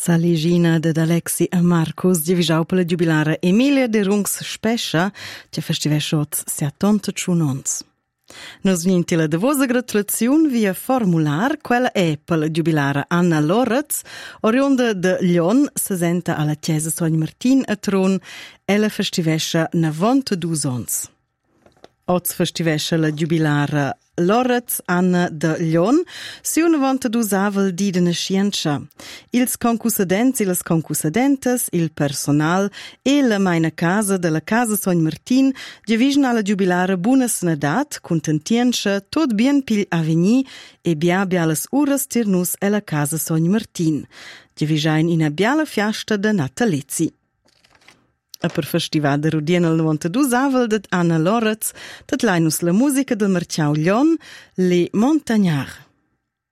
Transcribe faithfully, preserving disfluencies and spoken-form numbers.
Saligina de Alexi e Marcus divisau per la giubilara Emilia de Rungs Spescia, che festivesciot sia tonta ciunons. Nos vinti la devosa gratulaziun via formular, quella è per la giubilara Anna Loretz, oriunda de Lion, sesenta alla chiesa Sogn Martin a Tron, e la festivescia novantadue ons. Oz festivescia la giubilara Loretz Anna de Lion, si una novantadue avel di de nascienza. Ils concussadents e las concussadentes, il personal e la maina casa de la casa Sogn Martin giavisna alla giubilara bunas nadat, contentienza, tot bien pil aveni e bia bialas uras tirnus e la casa Sogn Martin. Giavisain ina biala fiasta de natalizi. A per festival de Rudien al novantadue avel det Anna Loretz, dat lainus la musica del Marciau Lion, Le Montagnard.